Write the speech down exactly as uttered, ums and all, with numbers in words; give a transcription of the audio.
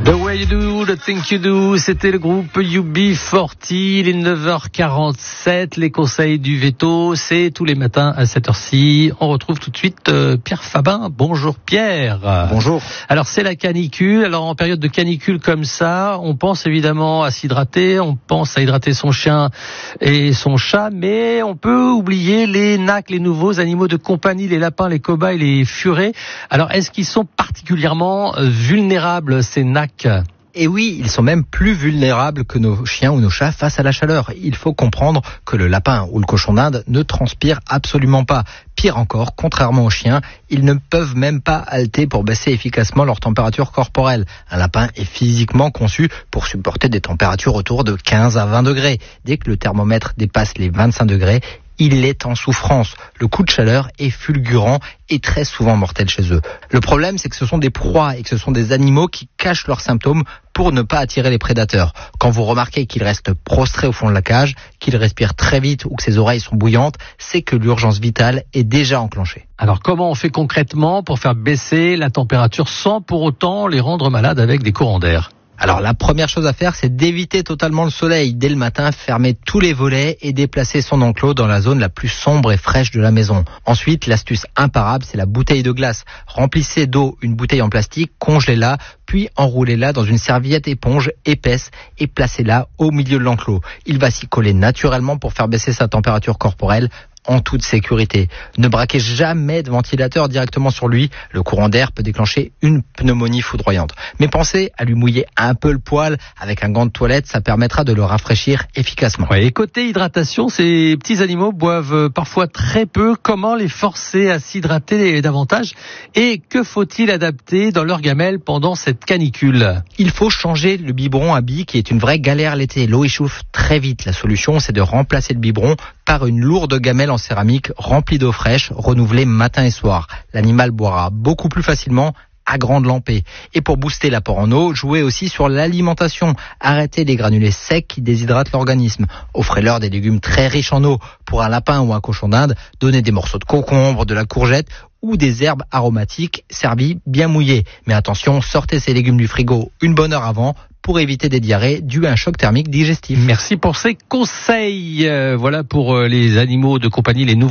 The way you do, the thing you do, c'était le groupe U B quarante, il est neuf heures quarante-sept, les conseils du veto, c'est tous les matins à cette heure-ci. On retrouve tout de suite euh, Pierre Fabin. Bonjour Pierre. Bonjour. Alors c'est la canicule, alors en période de canicule comme ça, on pense évidemment à s'hydrater, on pense à hydrater son chien et son chat, mais on peut oublier les nacs, les nouveaux animaux de compagnie, les lapins, les cobayes, les furets. Alors est-ce qu'ils sont particulièrement vulnérables ces nacs ? Et oui, ils sont même plus vulnérables que nos chiens ou nos chats face à la chaleur. Il faut comprendre que le lapin ou le cochon d'Inde ne transpire absolument pas. Pire encore, contrairement aux chiens, ils ne peuvent même pas halter pour baisser efficacement leur température corporelle. Un lapin est physiquement conçu pour supporter des températures autour de quinze à vingt degrés. Dès que le thermomètre dépasse les vingt-cinq degrés, il est en souffrance. Le coup de chaleur est fulgurant et très souvent mortel chez eux. Le problème, c'est que ce sont des proies et que ce sont des animaux qui cachent leurs symptômes pour ne pas attirer les prédateurs. Quand vous remarquez qu'il reste prostré au fond de la cage, qu'il respire très vite ou que ses oreilles sont bouillantes, c'est que l'urgence vitale est déjà enclenchée. Alors comment on fait concrètement pour faire baisser la température sans pour autant les rendre malades avec des courants d'air ? Alors la première chose à faire, c'est d'éviter totalement le soleil. Dès le matin, fermer tous les volets et déplacer son enclos dans la zone la plus sombre et fraîche de la maison. Ensuite, l'astuce imparable, c'est la bouteille de glace. Remplissez d'eau une bouteille en plastique, congelez-la, puis enroulez-la dans une serviette éponge épaisse et placez-la au milieu de l'enclos. Il va s'y coller naturellement pour faire baisser sa température corporelle en toute sécurité. Ne braquez jamais de ventilateur directement sur lui. Le courant d'air peut déclencher une pneumonie foudroyante. Mais pensez à lui mouiller un peu le poil avec un gant de toilette, ça permettra de le rafraîchir efficacement. Ouais, et côté hydratation, ces petits animaux boivent parfois très peu. Comment les forcer à s'hydrater davantage ? Et que faut-il adapter dans leur gamelle pendant cette canicule ? Il faut changer le biberon à billes qui est une vraie galère l'été. L'eau échauffe très vite. La solution, c'est de remplacer le biberon par une lourde gamelle en céramique remplie d'eau fraîche, renouvelée matin et soir. L'animal boira beaucoup plus facilement à grande lampée. Et pour booster l'apport en eau, jouez aussi sur l'alimentation. Arrêtez les granulés secs qui déshydratent l'organisme. Offrez-leur des légumes très riches en eau. Pour un lapin ou un cochon d'Inde, donnez des morceaux de concombre, de la courgette ou des herbes aromatiques servies bien mouillées. Mais attention, sortez ces légumes du frigo une bonne heure avant pour éviter des diarrhées dues à un choc thermique digestif. Merci pour ces conseils. Euh, voilà pour euh, les animaux de compagnie, les nouveaux